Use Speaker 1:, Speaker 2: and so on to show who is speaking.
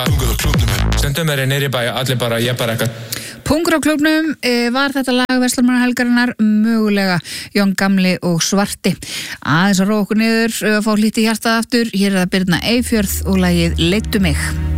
Speaker 1: Pungur á klúbnum. Stundum nýri bæ, allir bara, ég bara eitthvað.
Speaker 2: Pungur á klúbnum var þetta lag Verslunarmannahelgarinnar mögulega Jón Gamli og Svarti. Aðeins að róa okkur niður, fá lítið hjartað aftur. Hér það Birna Eyfjörð og lagið Leiddu mig.